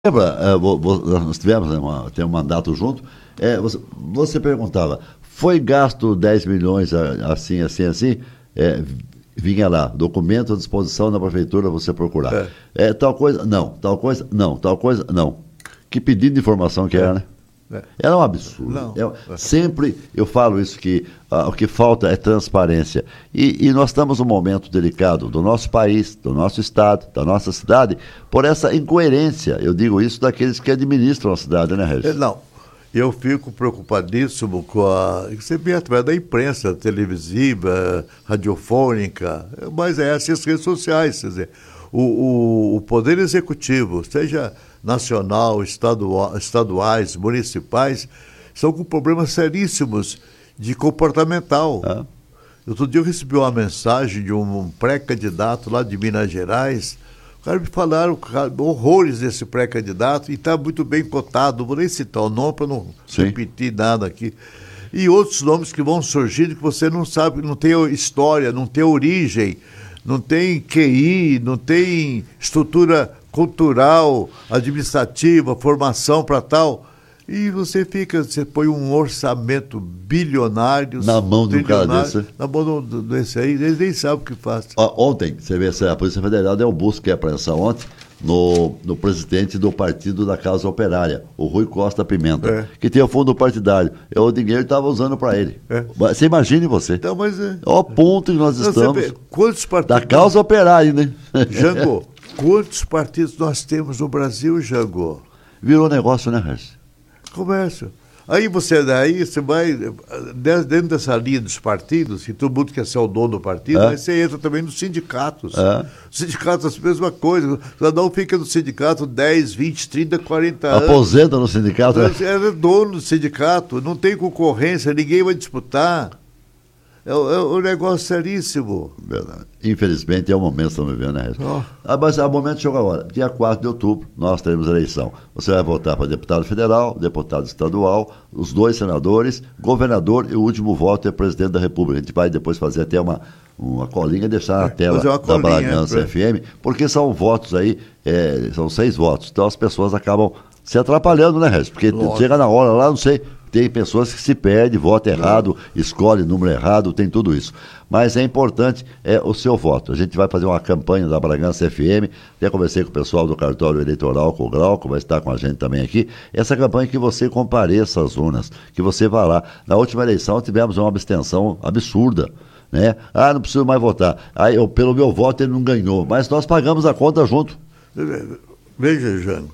Lembra, nós tivemos, né, tem um mandato junto, você perguntava, foi gasto 10 milhões assim, vinha lá, documento à disposição da prefeitura, você procurar. Tal coisa, não, tal coisa, não, tal coisa, não. Que pedido de informação que era, né? Era um absurdo. Sempre eu falo isso, que o que falta é transparência. E nós estamos num momento delicado do nosso país, do nosso estado, da nossa cidade, por essa incoerência. Eu digo isso daqueles que administram a cidade, né, Regis? Não, eu fico preocupadíssimo com você vê através da imprensa televisiva, radiofônica, mas essas redes sociais, quer dizer, o Poder Executivo, seja nacional, estaduais, municipais, estão com problemas seríssimos de comportamental. Outro dia eu recebi uma mensagem de um pré-candidato lá de Minas Gerais. O cara me falaram horrores desse pré-candidato e está muito bem cotado. Não vou nem citar o nome para não repetir nada aqui. E outros nomes que vão surgindo que você não sabe, não tem história, não tem origem, não tem QI, não tem estrutura cultural, administrativa, formação para tal. E você põe um orçamento bilionário na mão de um cara desse. Na mão desse aí, eles nem sabem o que faz. Ontem, você vê, a Polícia Federal deu um busca e apreensão ontem no presidente do partido da Casa Operária, o Rui Costa Pimenta, que tem o fundo partidário. O dinheiro estava usando para ele. Você imagine você. Então, mas o ponto que nós estamos. Quantos partidos? Da Causa Operária, né? Jango, quantos partidos nós temos no Brasil, Jango? Virou negócio, né, Regis? Comércio. Aí você vai, dentro dessa linha dos partidos, que todo mundo quer ser o dono do partido, aí você entra também nos sindicatos. Os sindicatos, a mesma coisa. O cidadão fica no sindicato 10, 20, 30, 40 anos. Aposenta no sindicato. É dono do sindicato, não tem concorrência, ninguém vai disputar. É um negócio seríssimo. Verdade. Infelizmente é o momento que estamos vivendo, né, Regis? Mas o momento chegou agora. Dia 4 de outubro, nós teremos eleição. Você vai votar para deputado federal, deputado estadual, os 2 senadores, governador e o último voto é presidente da República. A gente vai depois fazer até uma colinha e deixar na tela da Bragança FM, porque são votos aí, são 6 votos. Então as pessoas acabam se atrapalhando, né, Regis? Porque chega na hora lá, não sei. Tem pessoas que se perdem, vota errado, escolhe número errado, tem tudo isso. Mas é importante o seu voto. A gente vai fazer uma campanha da Bragança FM, até conversei com o pessoal do cartório eleitoral, com o Glauco, vai estar com a gente também aqui. Essa campanha que você compareça às urnas, que você vá lá. Na última eleição tivemos uma abstenção absurda, né? Não preciso mais votar. Pelo meu voto ele não ganhou, mas nós pagamos a conta junto. Veja, Jango.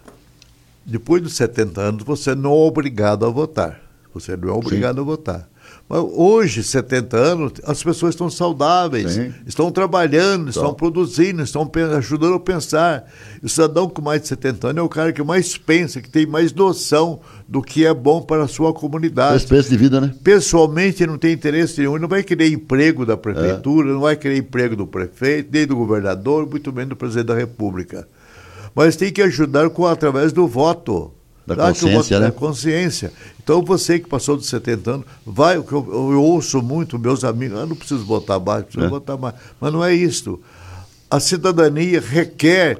Depois dos 70 anos, você não é obrigado a votar. Você não é obrigado a votar. Mas hoje, 70 anos, as pessoas estão saudáveis, estão trabalhando, estão produzindo, estão ajudando a pensar. O cidadão com mais de 70 anos é o cara que mais pensa, que tem mais noção do que é bom para a sua comunidade. Experiência de vida, né? Pessoalmente, ele não tem interesse nenhum, ele não vai querer emprego da prefeitura, não vai querer emprego do prefeito, nem do governador, muito menos do presidente da República. Mas tem que ajudar através do voto. Da consciência, né? Da consciência. Então, você que passou dos 70 anos, eu ouço muito meus amigos, não preciso votar mais, preciso votar mais. Mas não é isso. A cidadania requer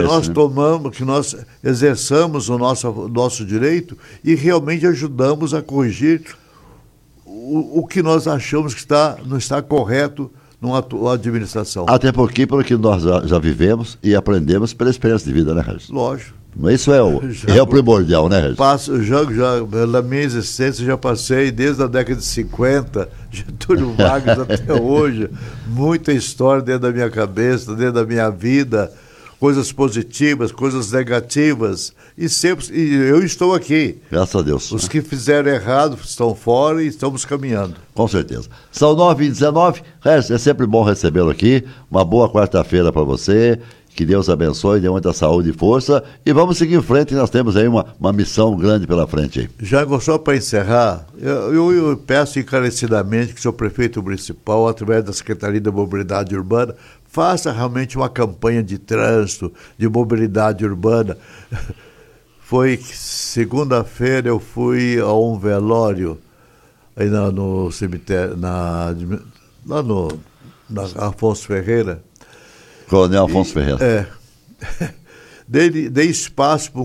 que nós exerçamos o nosso direito e realmente ajudamos a corrigir o que nós achamos que não está correto numa administração. Até porque, pelo que nós já vivemos e aprendemos pela experiência de vida, né, Regis? Lógico. Isso é o primordial, né, Regis? Na minha existência, já passei desde a década de 50, Getúlio Vargas até hoje, muita história dentro da minha cabeça, dentro da minha vida, coisas positivas, coisas negativas, e eu estou aqui. Graças a Deus. Os que fizeram errado estão fora e estamos caminhando. Com certeza. São 9h19, Regis, é sempre bom recebê-lo aqui, uma boa quarta-feira para você, que Deus abençoe, dê muita saúde e força, e vamos seguir em frente, nós temos aí uma missão grande pela frente aí. Já só para encerrar, eu peço encarecidamente que o seu prefeito municipal, através da Secretaria da Mobilidade Urbana, faça realmente uma campanha de trânsito, de mobilidade urbana. Foi segunda-feira, eu fui a um velório aí no cemitério, lá na Afonso Ferreira. Coronel Afonso Ferreira. dê espaço para